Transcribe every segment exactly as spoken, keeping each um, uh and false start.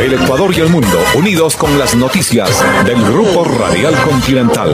El Ecuador y el mundo unidos con las noticias del Grupo Radial Continental.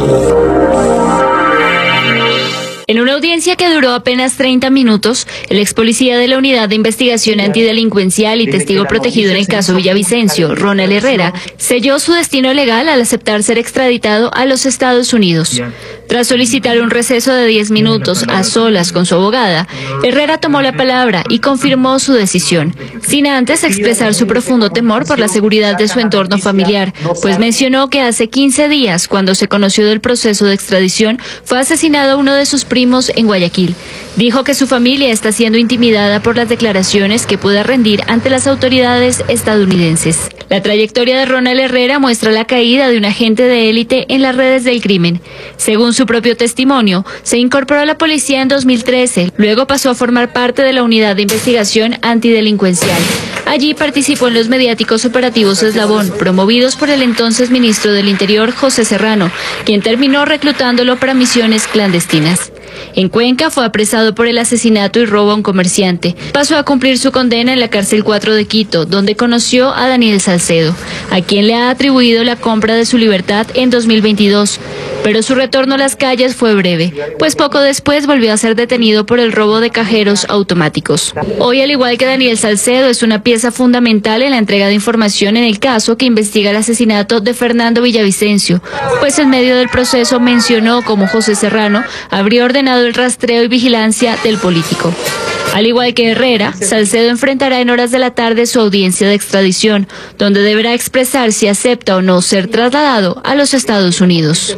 En una audiencia que duró apenas treinta minutos, el ex policía de la Unidad de Investigación Antidelincuencial y testigo protegido en el caso Villavicencio, Ronald Herrera, selló su destino legal al aceptar ser extraditado a los Estados Unidos. Tras solicitar un receso de diez minutos a solas con su abogada, Herrera tomó la palabra y confirmó su decisión, sin antes expresar su profundo temor por la seguridad de su entorno familiar, pues mencionó que hace quince días, cuando se conoció del proceso de extradición, fue asesinado uno de sus primos en Guayaquil. Dijo que su familia está siendo intimidada por las declaraciones que pueda rendir ante las autoridades estadounidenses. La trayectoria de Ronald Herrera muestra la caída de un agente de élite en las redes del crimen. Según su propio testimonio, se incorporó a la policía en dos mil trece, luego pasó a formar parte de la Unidad de Investigación Antidelincuencial. Allí participó en los mediáticos operativos Eslabón, promovidos por el entonces ministro del Interior, José Serrano, quien terminó reclutándolo para misiones clandestinas. En Cuenca fue apresado por el asesinato y robo a un comerciante. Pasó a cumplir su condena en la cárcel cuatro de Quito, donde conoció a Daniel Salcedo, a quien le ha atribuido la compra de su libertad en dos mil veintidós. Pero su retorno a las calles fue breve, pues poco después volvió a ser detenido por el robo de cajeros automáticos. Hoy, al igual que Daniel Salcedo, es una pieza fundamental en la entrega de información en el caso que investiga el asesinato de Fernando Villavicencio, pues en medio del proceso mencionó cómo José Serrano habría ordenado el rastreo y vigilancia del político. Al igual que Herrera, Salcedo enfrentará en horas de la tarde su audiencia de extradición, donde deberá expresar si acepta o no ser trasladado a los Estados Unidos.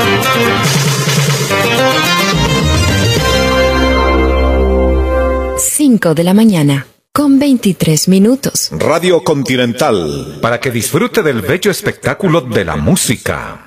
cinco de la mañana, con veintitrés minutos. Radio Continental, para que disfrute del bello espectáculo de la música.